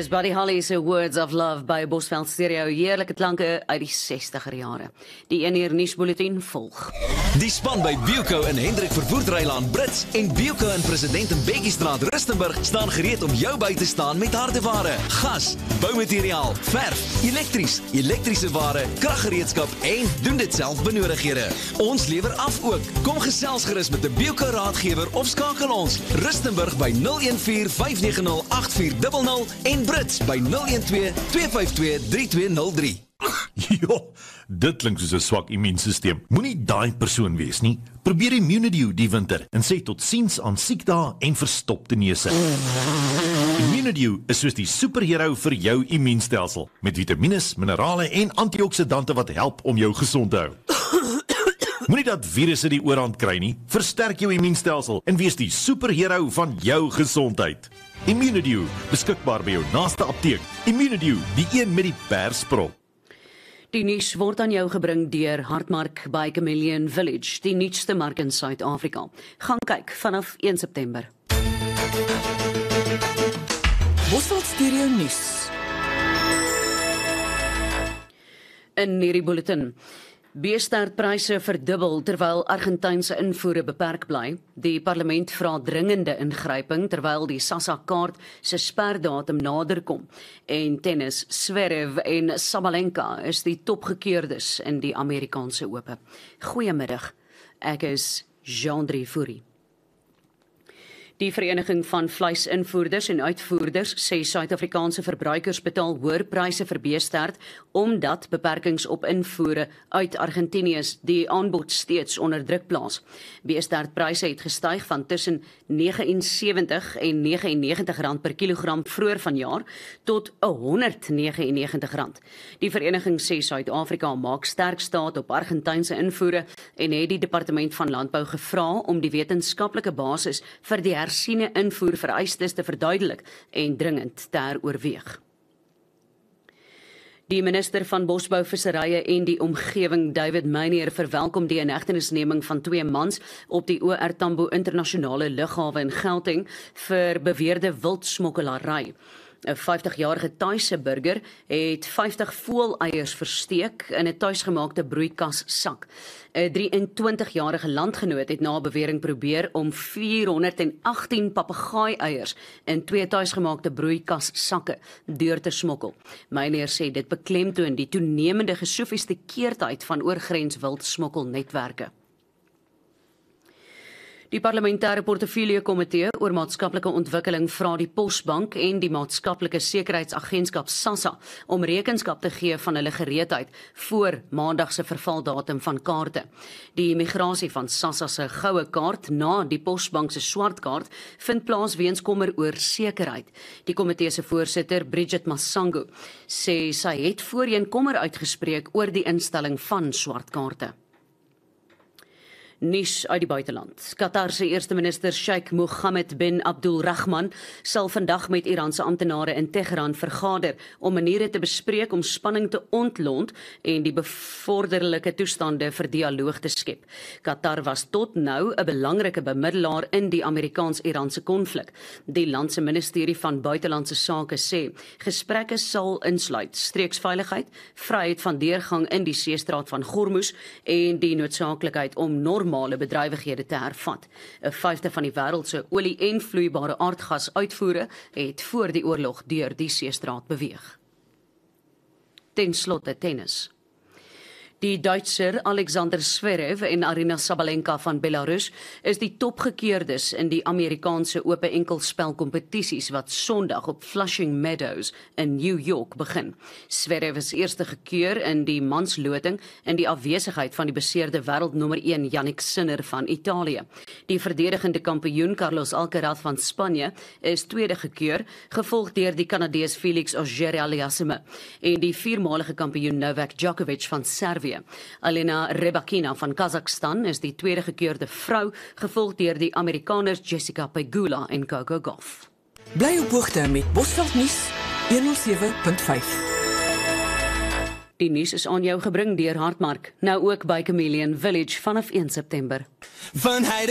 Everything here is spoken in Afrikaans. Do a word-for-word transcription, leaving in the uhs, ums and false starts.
Dis Buddy Holly's Words of Love by Bosveld Stereo, heerlike klanke uit die sestiger jare. Die een uur nuusbulletin volg. Die span by Bielco in Hendrik Vervoerdrylaan Brits en Bielco in President Mbeki-straat Rustenburg staan gereed om jou by te staan met hardeware, gas, boumateriaal, verf, elektries, elektriese ware, kraggereedskap en doen dit self benodighede. Ons lewer af ook. Kom gesels gerus met 'n Bielco raadgewer of skakel ons Rustenburg by nul een vier vyf nege nul agt vier nul nul en Brits by nul een twee twee vyf twee drie twee nul drie. Jo, dit klink soos 'n swak immuunstelsel. Moenie daai persoon wees nie. Probeer Immunidew die winter en sê tot siens aan siekdae en verstopte neuse. Immunidew is soos die superhero vir jou immuunstelsel, met vitamines, minerale en antioksidante wat help om jou gesond te hou. Moenie dat virusse die oorhand kry nie. Versterk jou immuunstelsel en wees die superhero van jou gesondheid. Immunidew, beskikbaar by jou naaste apteek. Immunidew, die een met die persprop. Die nuus word aan jou gebring deur Hartmark by Chameleon Village, die nuutste mark in Suid-Afrika. Gaan kyk vanaf een September. Bosveld Stereo nuus. In hierdie bulletin. Beestertpryse verdubbel terwyl Argentynse invoere beperk bly. Die parlement vra dringende ingryping terwyl die SASSA-kaart se sperdatum nader kom. En tennis, Zverev en Sabalenka is die topgekeerdes in die Amerikaanse Ope. Goeiemiddag, ek is Jean-Drie Fourie. Die Vereniging van Vleisinvoerders en Uitvoerders sê Suid-Afrikaanse verbruikers betaal hoër pryse vir beesterd omdat beperkings op invoere uit Argentinië die aanbod steeds onder druk plaas. Beesterdpryse het gestyg van tussen vyf nege sewe en vyf nege nege rand per kilogram vroeër vanjaar tot honderd vyf nege rand. Die vereniging sê Suid-Afrika maak sterk staat op Argentynse invoere en het die Departement van Landbou gevra om die wetenskaplike basis vir die hersiene invoer vereistes te verduidelik en dringend te heroorweeg. Die minister van Bosbou, Visserye en die Omgewing, David Meinier, verwelkom die inhegtenisneming van twee mans op die O R Tambo internasionale lughawe in Gauteng vir beweerde wildsmokkelary. 'n vyftig-jarige Thaise burger het vyftig voëleiers versteek in 'n tuisgemaakte broeikas sak. 'n drieëntwintig-jarige landgenoot het na bewering probeer om vierhonderdagtien papegaai-eiers in twee tuisgemaakte broeikas sakke deur te smokkel. Meneer sê dit beklemtoon die toenemende gesofistikeerdheid van oorgrens wildsmokkelnetwerke. Die parlementêre portefeuljekomitee oor maatskaplike ontwikkeling vra die Posbank en die Maatskaplike Sekuriteitsagentskap SASSA om rekenskap te gee van hulle gereedheid voor maandag se vervaldatum van kaarte. Die migrasie van SASSA se goue kaart na die Posbank se swart kaart vind plaas weens kommer oor sekerheid. Die komitee se voorsitter, Bridget Masango, sê sy het voorheen kommer uitgespreek oor die instelling van swart kaarte. Nuus uit die buiteland. Qatar se eerste minister Sheikh Mohammed bin Abdulrahman sal vandag met Iranse amptenare in Teheran vergader om maniere te bespreek om spanning te ontlont en die bevorderlike toestande vir dialoog te skep. Qatar was tot nou 'n belangrike bemiddelaar in die Amerikaans-Iranse konflik. Die land se ministerie van buitelandse sake sê gesprekke sal insluit streeksveiligheid, vryheid van deurgang in die seestraat van Hormuz en die noodsaaklikheid om normale bedrywighede te hervat. 'n vyfde van die wêreld se olie en vloeibare aardgas uitvoere het voor die oorlog deur die seestraat beweeg. Ten slotte tennis. Die Duitser Alexander Zverev en Aryna Sabalenka van Belarus is die topgekeerdes in die Amerikaanse ope enkelspelkompetisies wat Sondag op Flushing Meadows in New York begin. Zverev is eerste gekeur in die mansloting in die afwesigheid van die beseerde wêreldnommer een Jannik Sinner van Italië. Die verdedigende kampioen Carlos Alcaraz van Spanje is tweede gekeur, gevolg deur die Kanadees Felix Auger-Aliassime en die viermalige kampioen Novak Djokovic van Servië. Alena Rybakina van Kazakhstan is die tweede gekeurde vrou, gevolg deur die Amerikaners Jessica Pegula en Coco Gauff. Bly op hoogte met Bosveld nuus honderd sewe punt vyf. Die nuus is aan jou gebring deur Hartmark, nou ook by Chameleon Village vanaf een September. Van